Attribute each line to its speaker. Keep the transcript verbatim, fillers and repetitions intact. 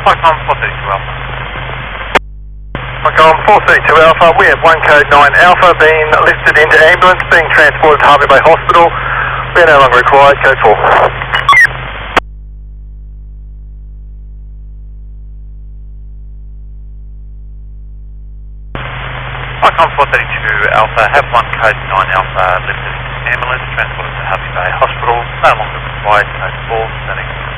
Speaker 1: Icon four thirty-two Alpha.
Speaker 2: Icon four thirty-two Alpha, we have one code nine Alpha being lifted into ambulance, being transported to Harvey Bay Hospital. We are no longer required, code four.
Speaker 1: Icon four thirty-two Alpha, have one code nine Alpha lifted into ambulance, transported to Harvey Bay Hospital. No longer required, code four, setting.